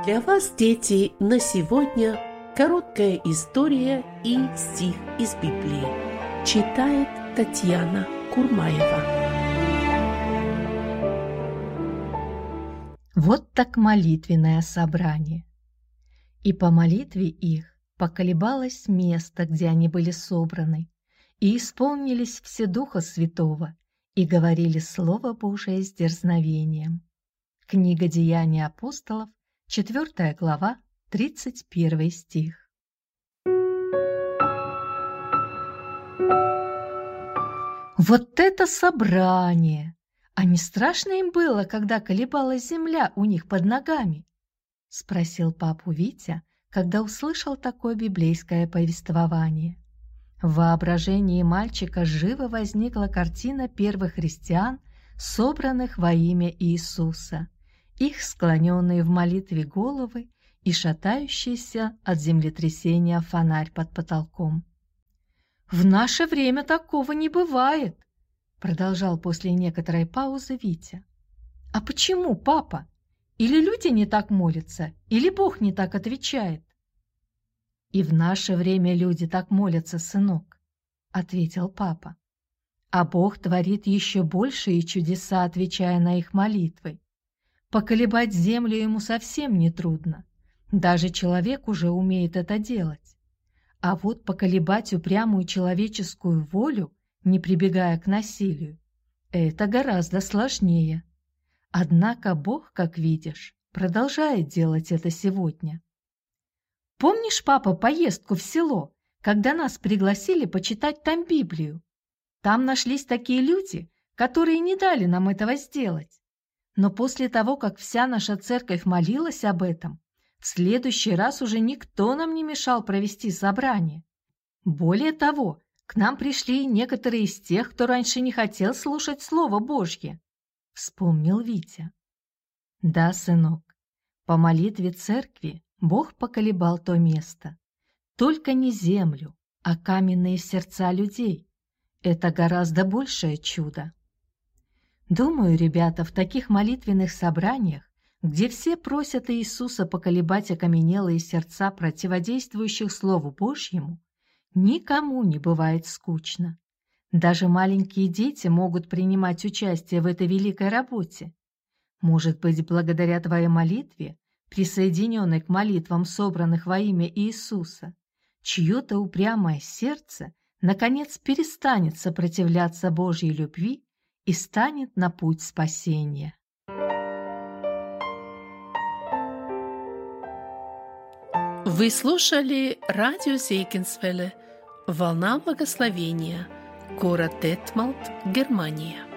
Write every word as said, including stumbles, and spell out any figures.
Для вас, дети, на сегодня короткая история и стих из Библии. Читает Татьяна Курмаева. Вот так молитвенное собрание. И по молитве их поколебалось место, где они были собраны, и исполнились все Духа Святого, и говорили Слово Божие с дерзновением. Книга Деяний апостолов, четвёртая глава, тридцать первый стих. Вот это собрание! А не страшно им было, когда колебалась земля у них под ногами? Спросил папу Витя, когда услышал такое библейское повествование. В воображении мальчика живо возникла картина первых христиан, собранных во имя Иисуса, их склоненные в молитве головы и шатающийся от землетрясения фонарь под потолком. «В наше время такого не бывает», — продолжал после некоторой паузы Витя. «А почему, папа? Или люди не так молятся, или Бог не так отвечает?» «И в наше время люди так молятся, сынок», — ответил папа. «А Бог творит еще большие чудеса, отвечая на их молитвы. Поколебать землю ему совсем не трудно. Даже человек уже умеет это делать. А вот поколебать упрямую человеческую волю, не прибегая к насилию, это гораздо сложнее. Однако Бог, как видишь, продолжает делать это сегодня. Помнишь, папа, поездку в село, когда нас пригласили почитать там Библию? Там нашлись такие люди, которые не дали нам этого сделать. Но после того, как вся наша церковь молилась об этом, в следующий раз уже никто нам не мешал провести собрание. Более того, к нам пришли некоторые из тех, кто раньше не хотел слушать Слово Божье, — вспомнил Витя. Да, сынок, по молитве церкви Бог поколебал то место. Только не землю, а каменные сердца людей. Это гораздо большее чудо. Думаю, ребята, в таких молитвенных собраниях, где все просят Иисуса поколебать окаменелые сердца противодействующих Слову Божьему, никому не бывает скучно. Даже маленькие дети могут принимать участие в этой великой работе. Может быть, благодаря твоей молитве, присоединенной к молитвам, собранных во имя Иисуса, чье-то упрямое сердце наконец перестанет сопротивляться Божьей любви и станет на путь спасения. Вы слушали радио Зейкинсвелле «Волна благословения», город Детмалт, Германия.